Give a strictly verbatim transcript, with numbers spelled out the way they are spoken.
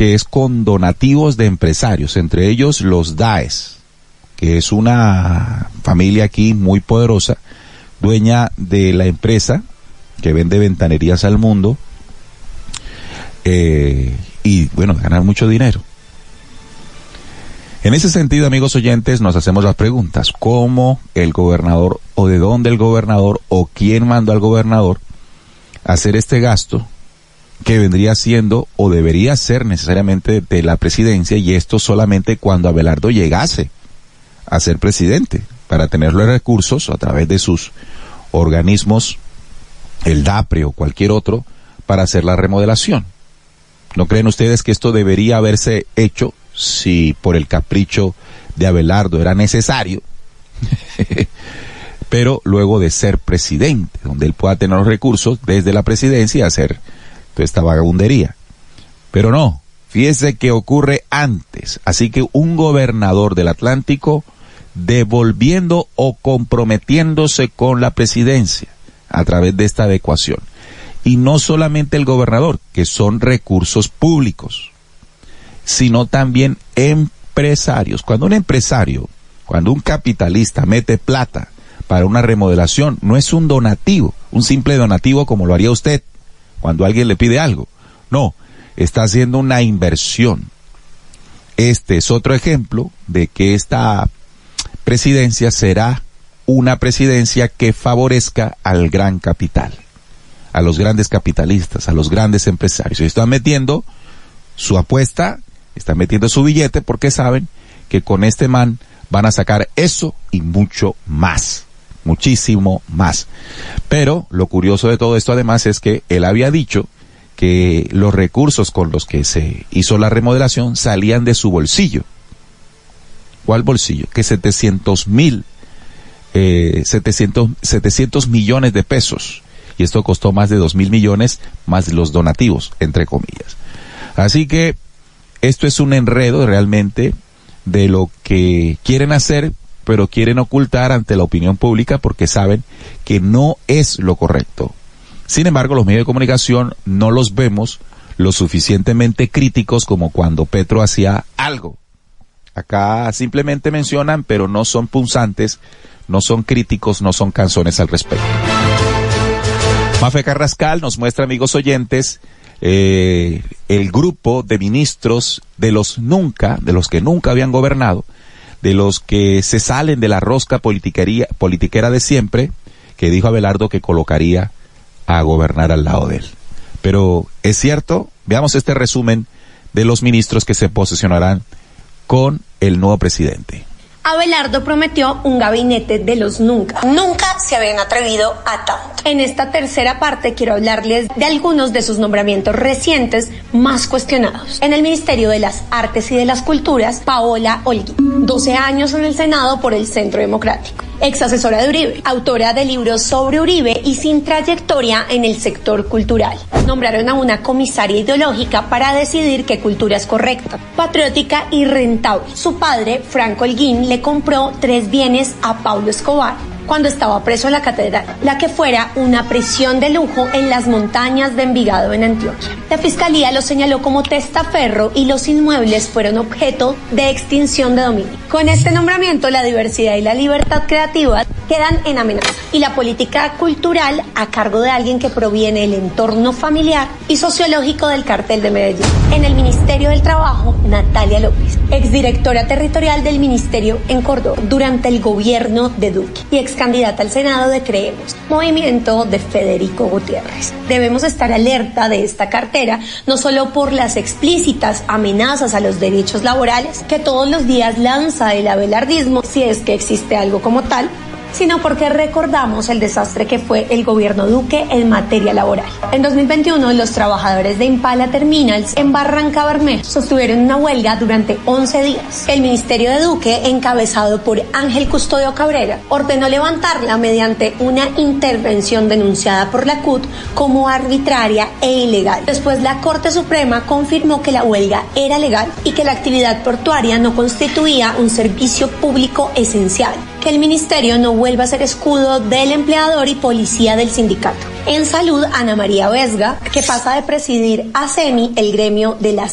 que es con donativos de empresarios, entre ellos los Daes, que es una familia aquí muy poderosa, dueña de la empresa que vende ventanerías al mundo, eh, y bueno, ganar mucho dinero. En ese sentido, amigos oyentes, nos hacemos las preguntas: ¿cómo el gobernador, o de dónde el gobernador, o quién mandó al gobernador a hacer este gasto que vendría siendo o debería ser necesariamente de la presidencia, y esto solamente cuando Abelardo llegase a ser presidente, para tener los recursos a través de sus organismos, el DAPRE o cualquier otro, para hacer la remodelación? ¿No creen ustedes que esto debería haberse hecho si por el capricho de Abelardo era necesario? Pero luego de ser presidente, donde él pueda tener los recursos desde la presidencia y hacer toda esta vagabundería. Pero no, fíjese que ocurre antes. Así que un gobernador del Atlántico devolviendo o comprometiéndose con la presidencia a través de esta adecuación. Y no solamente el gobernador, que son recursos públicos, sino también empresarios. Cuando un empresario, cuando un capitalista mete plata para una remodelación, no es un donativo, un simple donativo como lo haría usted cuando alguien le pide algo. No, está haciendo una inversión. Este es otro ejemplo de que esta presidencia será una presidencia que favorezca al gran capital, a los grandes capitalistas, a los grandes empresarios. Y están metiendo su apuesta, están metiendo su billete, porque saben que con este man van a sacar eso y mucho más, muchísimo más. Pero lo curioso de todo esto además es que él había dicho que los recursos con los que se hizo la remodelación salían de su bolsillo. ¿Cuál bolsillo? Que setecientos mil, eh, setecientos, setecientos millones de pesos. Y esto costó más de dos mil millones, más los donativos, entre comillas. Así que esto es un enredo realmente de lo que quieren hacer, pero quieren ocultar ante la opinión pública porque saben que no es lo correcto. Sin embargo, los medios de comunicación no los vemos lo suficientemente críticos como cuando Petro hacía algo. Acá simplemente mencionan, pero no son punzantes, no son críticos, no son canzones al respecto. Mafe Carrascal nos muestra, amigos oyentes, eh, el grupo de ministros de los nunca, de los que nunca habían gobernado, de los que se salen de la rosca politiquería, politiquera de siempre, que dijo Abelardo que colocaría a gobernar al lado de él. Pero es cierto, veamos este resumen de los ministros que se posesionarán con el nuevo presidente. Abelardo prometió un gabinete de los nunca. Nunca se habían atrevido a tanto. En esta tercera parte quiero hablarles de algunos de sus nombramientos recientes más cuestionados. En el Ministerio de las Artes y de las Culturas, Paola Holguín, doce años en el Senado por el Centro Democrático, ex asesora de Uribe, autora de libros sobre Uribe y sin trayectoria en el sector cultural. Nombraron a una comisaria ideológica para decidir qué cultura es correcta, patriótica y rentable. Su padre, Franco Holguín, le compró tres bienes a Pablo Escobar cuando estaba preso en la catedral, la que fuera una prisión de lujo en las montañas de Envigado, en Antioquia. La fiscalía lo señaló como testaferro y los inmuebles fueron objeto de extinción de dominio. Con este nombramiento, la diversidad y la libertad creativa quedan en amenaza y la política cultural a cargo de alguien que proviene del entorno familiar y sociológico del cartel de Medellín. En el Ministerio del Trabajo, Natalia López, exdirectora territorial del Ministerio en Córdoba durante el gobierno de Duque y ex candidata al Senado de Creemos, movimiento de Federico Gutiérrez. Debemos estar alerta de esta cartera, no solo por las explícitas amenazas a los derechos laborales que todos los días lanza el abelardismo, si es que existe algo como tal, sino porque recordamos el desastre que fue el gobierno Duque en materia laboral. En dos mil veintiuno, los trabajadores de Impala Terminals en Barranca Bermeja sostuvieron una huelga durante once días. El Ministerio de Duque, encabezado por Ángel Custodio Cabrera, ordenó levantarla mediante una intervención denunciada por la C U T como arbitraria e ilegal. Después, la Corte Suprema confirmó que la huelga era legal y que la actividad portuaria no constituía un servicio público esencial, que el ministerio no vuelva a ser escudo del empleador y policía del sindicato. En salud, Ana María Vesga, que pasa de presidir a CEMI, el gremio de las